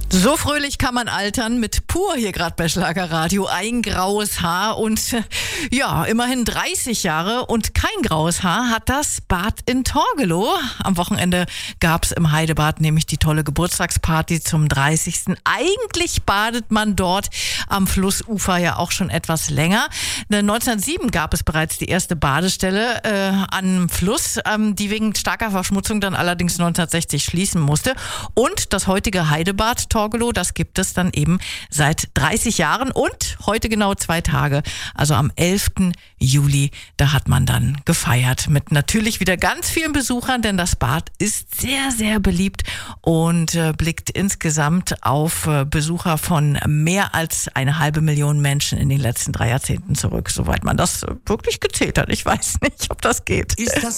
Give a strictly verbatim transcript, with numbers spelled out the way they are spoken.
So fröhlich kann man altern mit Pur hier gerade bei Schlagerradio. Ein graues Haar und ja, immerhin dreißig Jahre und kein graues Haar hat das Bad in Torgelow. Am Wochenende gab's im Heidebad nämlich die tolle Geburtstagsparty zum dreißigsten Eigentlich badet man dort am Flussufer ja auch schon etwas länger. neunzehnhundertsieben gab es bereits die erste Badestelle äh, am Fluss, ähm, die wegen starker Verschmutzung dann allerdings neunzehnhundertsechzig schließen musste. Und das heutige Heidebad Torgelow, das gibt es dann eben seit dreißig Jahren und heute genau zwei Tage, also am elften Juli, da hat man dann gefeiert mit natürlich wieder ganz vielen Besuchern, denn das Bad ist sehr, sehr beliebt und äh, blickt insgesamt auf äh, Besucher von mehr als eine halbe Million Menschen in den letzten drei Jahrzehnten zurück, soweit man das äh, wirklich gezählt hat. Ich weiß nicht, ob das geht. Ist das